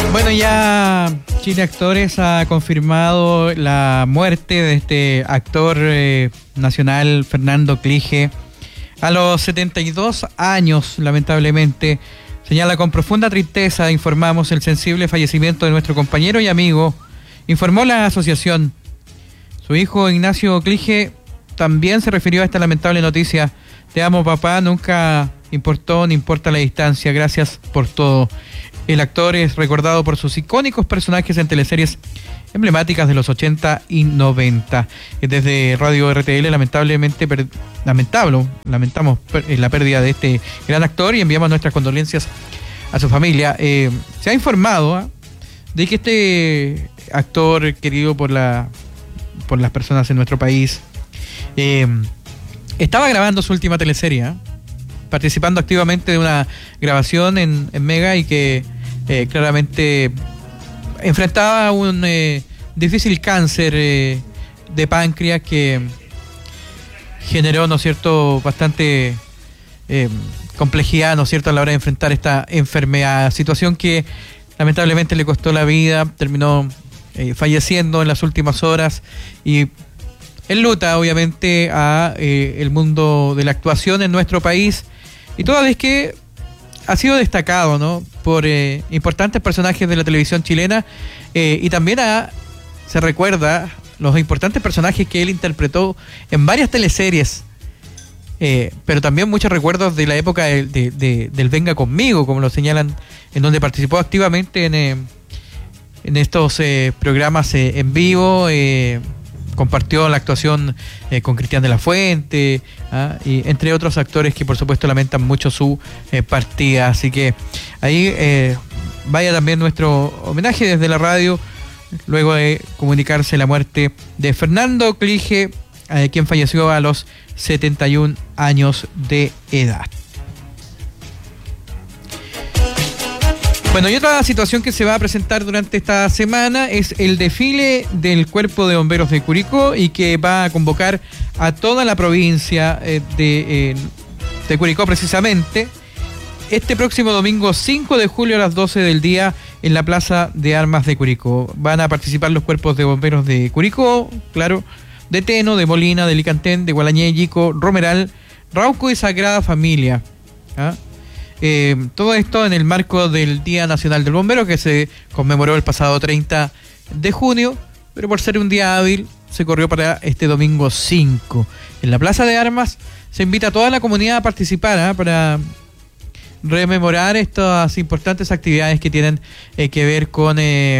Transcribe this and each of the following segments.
Bueno, ya Chile Actores ha confirmado la muerte de este actor nacional, Fernando Clige, a los 72 años, lamentablemente. Señala: con profunda tristeza informamos el sensible fallecimiento de nuestro compañero y amigo, informó la asociación. Su hijo Ignacio Clige también se refirió a esta lamentable noticia. Te amo, papá, nunca importó ni importa la distancia, gracias por todo. El actor es recordado por sus icónicos personajes en teleseries emblemáticas de los 80 y 90. Desde Radio RTL lamentamos la pérdida de este gran actor y enviamos nuestras condolencias a su familia. Se ha informado de que este actor, querido por las personas en nuestro país, estaba grabando su última teleserie, participando activamente de una grabación en Mega, y que claramente enfrentaba un difícil cáncer de páncreas que generó, ¿no es cierto?, bastante complejidad, ¿no es cierto?, a la hora de enfrentar esta enfermedad, situación que lamentablemente le costó la vida. Terminó falleciendo en las últimas horas, y enluta obviamente a el mundo de la actuación en nuestro país, y toda vez que ha sido destacado, ¿no?, por importantes personajes de la televisión chilena, y también se recuerda los importantes personajes que él interpretó en varias teleseries, pero también muchos recuerdos de la época del Venga Conmigo, como lo señalan, en donde participó activamente en estos programas en vivo. Compartió la actuación con Cristian de la Fuente, y entre otros actores que por supuesto lamentan mucho su partida. Así que ahí vaya también nuestro homenaje desde la radio, luego de comunicarse la muerte de Fernando Clige, quien falleció a los 71 años de edad. Bueno, y otra situación que se va a presentar durante esta semana es el desfile del Cuerpo de Bomberos de Curicó, y que va a convocar a toda la provincia de Curicó, precisamente, este próximo domingo 5 de julio a las 12 del día en la Plaza de Armas de Curicó. Van a participar los cuerpos de bomberos de Curicó, claro, de Teno, de Molina, de Licantén, de Gualañé, Yico, Romeral, Rauco y Sagrada Familia. Todo esto en el marco del Día Nacional del Bombero, que se conmemoró el pasado 30 de junio, pero por ser un día hábil se corrió para este domingo 5. En la Plaza de Armas se invita a toda la comunidad a participar, para rememorar estas importantes actividades que tienen que ver con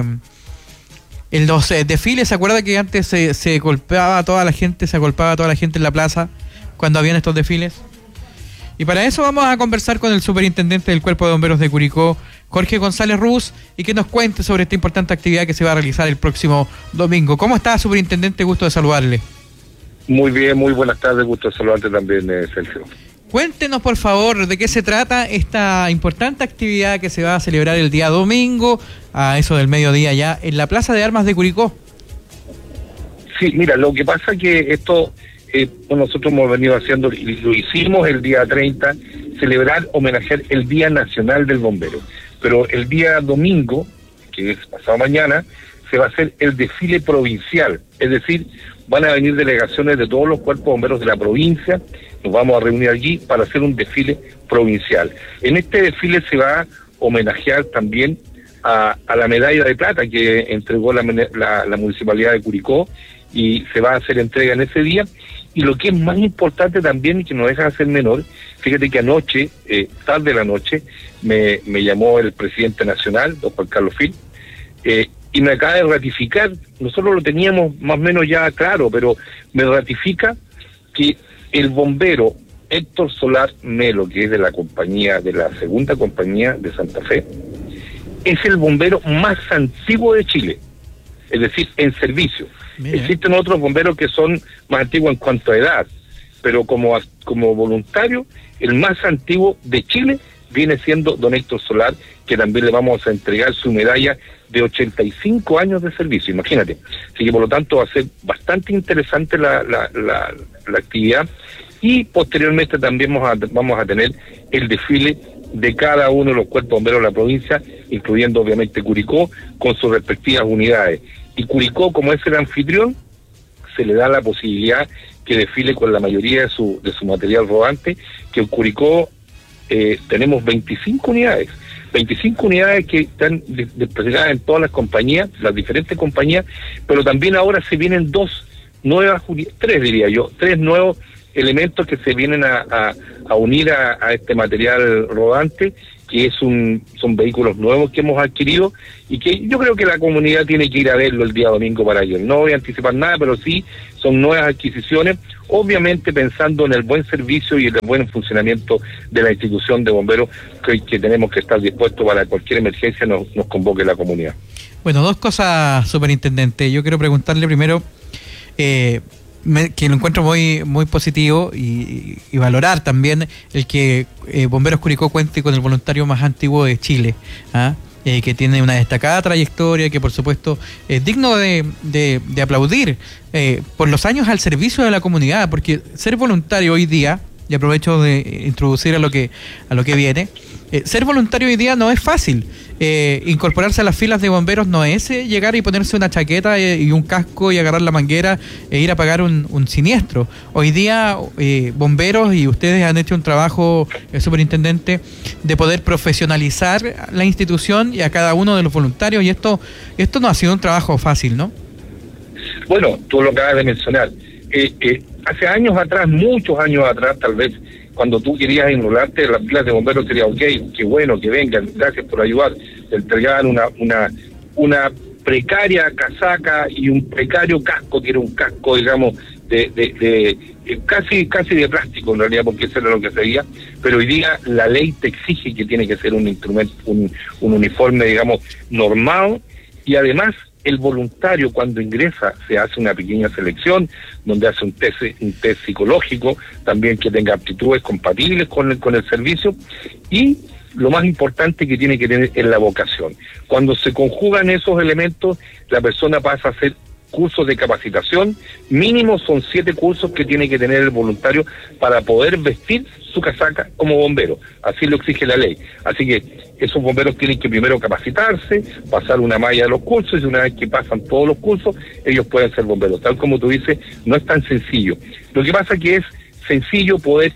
los desfiles. ¿Se acuerda que antes se golpeaba a toda la gente, en la plaza cuando habían estos desfiles? Y para eso vamos a conversar con el superintendente del Cuerpo de Bomberos de Curicó, Jorge González Ruz, y que nos cuente sobre esta importante actividad que se va a realizar el próximo domingo. ¿Cómo está, superintendente? Gusto de saludarle. Muy bien, muy buenas tardes, gusto de saludarte también, Sergio. Cuéntenos, por favor, de qué se trata esta importante actividad que se va a celebrar el día domingo, a eso del mediodía ya, en la Plaza de Armas de Curicó. Sí, mira, lo que pasa es que esto... nosotros hemos venido haciendo, y lo hicimos el día 30, celebrar, homenajear el Día Nacional del Bombero. Pero el día domingo, que es pasado mañana, se va a hacer el desfile provincial. Es decir, van a venir delegaciones de todos los cuerpos bomberos de la provincia, nos vamos a reunir allí para hacer un desfile provincial. En este desfile se va a homenajear también a la medalla de plata que entregó la Municipalidad de Curicó, y se va a hacer entrega en ese día. Y lo que es más importante también, y que no deja de ser menor, fíjate que anoche, tarde de la noche, me llamó el presidente nacional, don Juan Carlos Fil, y me acaba de ratificar. Nosotros lo teníamos más o menos ya claro, pero me ratifica que el bombero Héctor Solar Melo, que es de la segunda compañía de Santa Fe, es el bombero más antiguo de Chile, es decir, en servicio. Bien. Existen otros bomberos que son más antiguos en cuanto a edad, pero como voluntario, el más antiguo de Chile viene siendo don Héctor Solar, que también le vamos a entregar su medalla de 85 años de servicio, imagínate. Así que por lo tanto va a ser bastante interesante la actividad, y posteriormente también vamos a tener el desfile de cada uno de los cuerpos bomberos de la provincia incluyendo obviamente Curicó, con sus respectivas unidades. Y Curicó, como es el anfitrión, se le da la posibilidad que desfile con la mayoría de su material rodante, que en Curicó tenemos 25 unidades. 25 unidades que están desplegadas en todas las compañías, las diferentes compañías, pero también ahora se vienen tres nuevos elementos que se vienen a unir a este material rodante, que son vehículos nuevos que hemos adquirido y que yo creo que la comunidad tiene que ir a verlo el día domingo para ello. No voy a anticipar nada, pero sí son nuevas adquisiciones, obviamente pensando en el buen servicio y en el buen funcionamiento de la institución de bomberos que tenemos que estar dispuestos para cualquier emergencia nos convoque la comunidad. Bueno, dos cosas, superintendente. Yo quiero preguntarle primero, que lo encuentro muy muy positivo y valorar también el que Bomberos Curicó cuente con el voluntario más antiguo de Chile, que tiene una destacada trayectoria, que por supuesto es digno de aplaudir por los años al servicio de la comunidad, porque ser voluntario hoy día, y aprovecho de introducir a lo que viene, ser voluntario hoy día no es fácil. Incorporarse a las filas de bomberos no es llegar y ponerse una chaqueta y un casco y agarrar la manguera e ir a pagar un siniestro. Hoy día bomberos, y ustedes han hecho un trabajo, superintendente, de poder profesionalizar la institución y a cada uno de los voluntarios, y esto no ha sido un trabajo fácil, ¿no? Bueno, tú lo acabas de mencionar. Hace años atrás, muchos años atrás, tal vez, cuando tú querías enrolarte en las filas de bomberos, sería ok, qué bueno que vengan, gracias por ayudar. Te entregaban una precaria casaca y un precario casco, que era un casco, digamos, casi de plástico en realidad, porque eso era lo que se veía, pero hoy día la ley te exige que tiene que ser un instrumento, un uniforme, digamos, normado, y además el voluntario cuando ingresa se hace una pequeña selección donde hace un test psicológico, también que tenga aptitudes compatibles con el servicio, y lo más importante que tiene que tener es la vocación. Cuando se conjugan esos elementos, la persona pasa a hacer cursos de capacitación, mínimo son 7 cursos que tiene que tener el voluntario para poder vestir su casaca como bombero, así lo exige la ley. Así que esos bomberos tienen que primero capacitarse, pasar una malla de los cursos, y una vez que pasan todos los cursos, ellos pueden ser bomberos. Tal como tú dices, no es tan sencillo. Lo que pasa es que es sencillo poder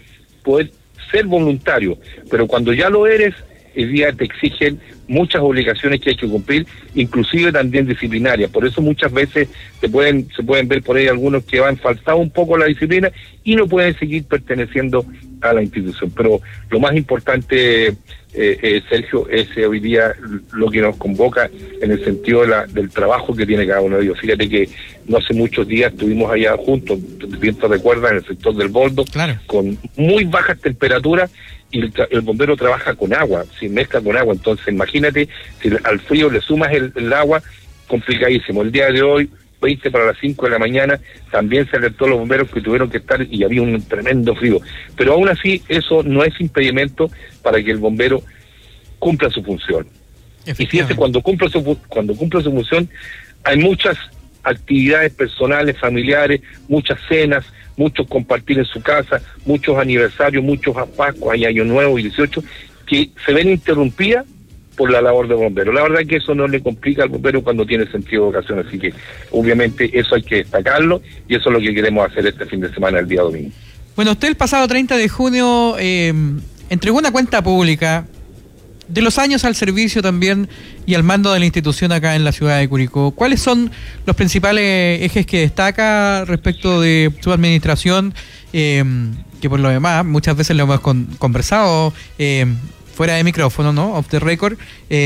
ser voluntario, pero cuando ya lo eres, el día te exigen muchas obligaciones que hay que cumplir, inclusive también disciplinarias. Por eso muchas veces se pueden ver por ahí algunos que han faltado un poco la disciplina y no pueden seguir perteneciendo a la institución. Pero lo más importante, Sergio, es hoy día lo que nos convoca en el sentido del trabajo que tiene cada uno de ellos. Fíjate que no hace muchos días estuvimos allá juntos, bien te recuerdas, en el sector del Boldo, claro, con muy bajas temperaturas, y el bombero trabaja con agua, se mezcla con agua. Entonces imagínate, si al frío le sumas el agua, complicadísimo. El día de hoy, 20 para las 5 de la mañana, también se alertó a los bomberos que tuvieron que estar, y había un tremendo frío. Pero aún así, eso no es impedimento para que el bombero cumpla su función. Y fíjate, cuando cumple su función, hay muchas actividades personales, familiares, muchas cenas, muchos compartir en su casa, muchos aniversarios, muchos Pascuas y Año Nuevo y 18, que se ven interrumpidas por la labor de bombero. La verdad es que eso no le complica al bombero cuando tiene sentido de vocación, así que obviamente eso hay que destacarlo, y eso es lo que queremos hacer este fin de semana, el día domingo. Bueno, usted el pasado 30 de junio entregó una cuenta pública de los años al servicio también y al mando de la institución acá en la ciudad de Curicó. ¿Cuáles son los principales ejes que destaca respecto de su administración, que por lo demás muchas veces lo hemos conversado fuera de micrófono, ¿no? Off the record,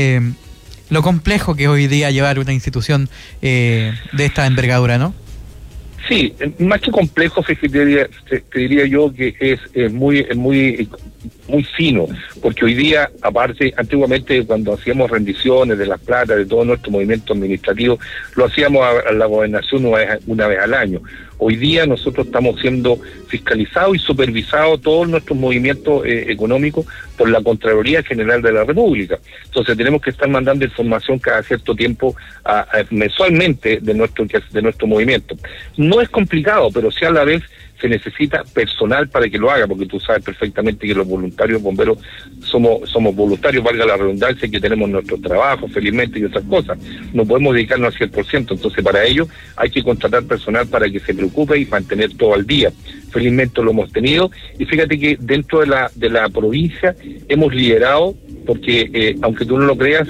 lo complejo que es hoy día llevar una institución de esta envergadura, ¿no? Sí, más que complejo, te diría yo que es muy fino, porque hoy día, aparte, antiguamente cuando hacíamos rendiciones de las platas, de todo nuestro movimiento administrativo, lo hacíamos a la gobernación una vez al año. Hoy día nosotros estamos siendo fiscalizados y supervisados todos nuestros movimientos económicos por la Contraloría General de la República. Entonces tenemos que estar mandando información cada cierto tiempo, mensualmente, de nuestro movimiento. No no es complicado, pero sí a la vez se necesita personal para que lo haga, porque tú sabes perfectamente que los voluntarios bomberos somos voluntarios, valga la redundancia, que tenemos nuestro trabajo, felizmente, y otras cosas. No podemos dedicarnos al 100%, entonces para ello hay que contratar personal para que se preocupe y mantener todo al día. Felizmente lo hemos tenido, y fíjate que dentro de la provincia hemos liderado, porque aunque tú no lo creas,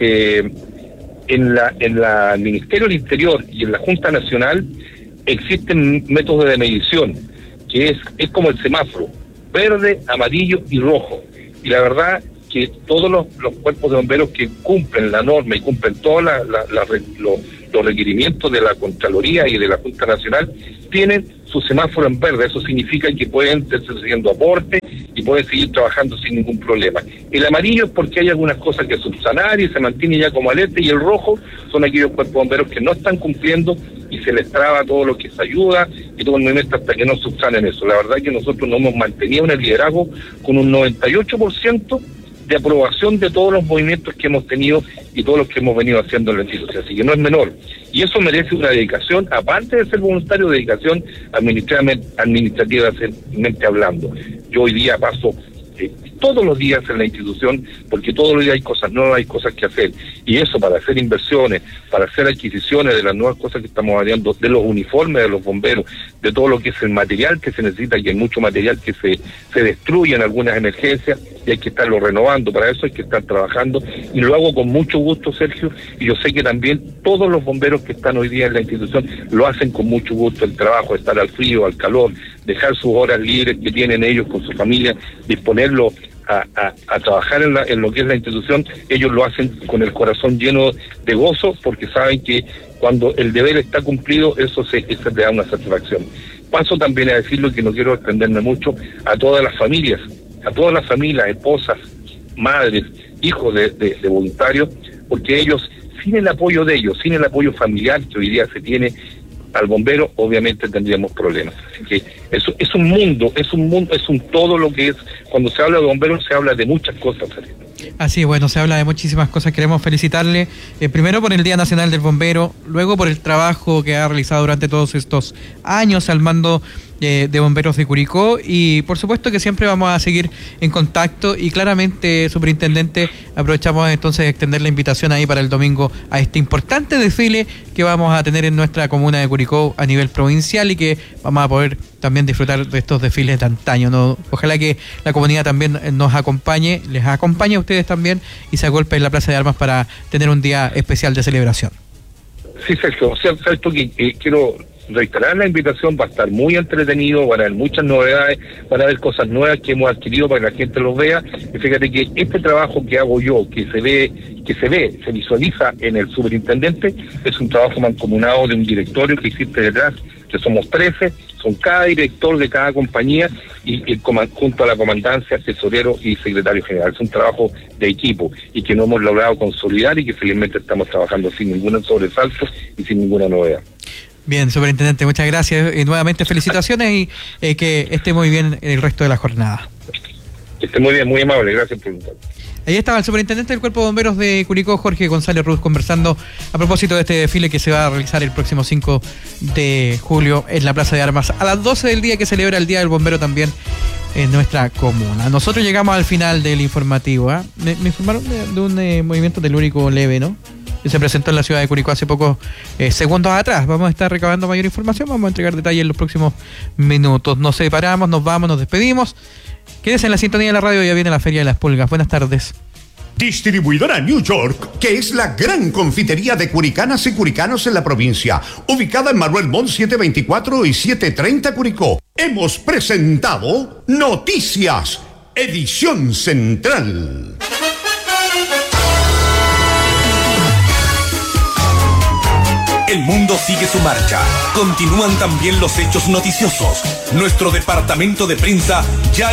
en la Ministerio del Interior y en la Junta Nacional existen métodos de medición, que es como el semáforo, verde, amarillo y rojo. Y la verdad que todos los cuerpos de bomberos que cumplen la norma y cumplen todos los requerimientos de la Contraloría y de la Junta Nacional tienen su semáforo en verde. Eso significa que pueden estar haciendo aporte y pueden seguir trabajando sin ningún problema. El amarillo es porque hay algunas cosas que subsanar y se mantiene ya como alerta, y el rojo son aquellos cuerpos de bomberos que no están cumpliendo y se les traba todo lo que es ayuda y todo el movimiento hasta que no subsanen eso. La verdad es que nosotros nos hemos mantenido en el liderazgo con un 98% de aprobación de todos los movimientos que hemos tenido y todos los que hemos venido haciendo en la institución, así que no es menor. Y eso merece una dedicación, aparte de ser voluntario, dedicación administrativamente hablando. Yo hoy día paso todos los días en la institución, porque todos los días hay cosas nuevas, hay cosas que hacer, y eso para hacer inversiones, para hacer adquisiciones de las nuevas cosas que estamos haciendo, de los uniformes de los bomberos, de todo lo que es el material que se necesita, que hay mucho material que se destruye en algunas emergencias y hay que estarlo renovando. Para eso hay que estar trabajando, y lo hago con mucho gusto, Sergio, y yo sé que también todos los bomberos que están hoy día en la institución lo hacen con mucho gusto. El trabajo, estar al frío, al calor, dejar sus horas libres que tienen ellos con su familia, disponerlo a trabajar en lo que es la institución. Ellos lo hacen con el corazón lleno de gozo, porque saben que cuando el deber está cumplido, eso le da una satisfacción. Paso también a decirlo, que no quiero extenderme mucho, a todas las familias, esposas, madres, hijos de voluntarios, porque ellos, sin el apoyo de ellos, sin el apoyo familiar que hoy día se tiene al bombero, obviamente tendríamos problemas. Así que eso es un mundo, es un todo lo que es. Cuando se habla de bomberos se habla de muchas cosas. Así, bueno, se habla de muchísimas cosas. Queremos felicitarle primero por el Día Nacional del Bombero, luego por el trabajo que ha realizado durante todos estos años al mando de bomberos de Curicó, y por supuesto que siempre vamos a seguir en contacto. Y claramente, superintendente, aprovechamos entonces de extender la invitación ahí para el domingo a este importante desfile que vamos a tener en nuestra comuna de Curicó a nivel provincial, y que vamos a poder también disfrutar de estos desfiles de antaño, ¿no? Ojalá que la comunidad también nos acompañe, les acompañe a ustedes también, y se agolpe en la Plaza de Armas para tener un día especial de celebración. Sí, Sergio, cierto que quiero reiterar la invitación. Va a estar muy entretenido, van a haber muchas novedades, van a haber cosas nuevas que hemos adquirido para que la gente los vea. Y fíjate que este trabajo que hago yo, que se visualiza en el superintendente, es un trabajo mancomunado de un directorio que existe detrás, que somos 13, son cada director de cada compañía y junto a la comandancia, tesorero y secretario general. Es un trabajo de equipo y que no hemos logrado consolidar, y que felizmente estamos trabajando sin ningún sobresalto y sin ninguna novedad. Bien, superintendente, muchas gracias y nuevamente felicitaciones, y que esté muy bien el resto de la jornada. Que esté muy bien, muy amable, gracias por preguntar. Ahí estaba el superintendente del Cuerpo de Bomberos de Curicó, Jorge González Ruz, conversando a propósito de este desfile que se va a realizar el próximo 5 de julio en la Plaza de Armas a las 12 del día, que celebra el Día del Bombero también en nuestra comuna. Nosotros llegamos al final del informativo. Me informaron de un movimiento telúrico leve, ¿no?, que se presentó en la ciudad de Curicó hace pocos segundos atrás. Vamos a estar recabando mayor información, vamos a entregar detalles en los próximos minutos. Nos separamos, nos vamos, nos despedimos. Quédese en la sintonía de la radio, ya viene la Feria de las Pulgas. Buenas tardes. Distribuidora New York, que es la gran confitería de curicanas y curicanos en la provincia, ubicada en Manuel Montt 724 y 730 Curicó. Hemos presentado Noticias, edición central. El mundo sigue su marcha. Continúan también los hechos noticiosos. Nuestro departamento de prensa ya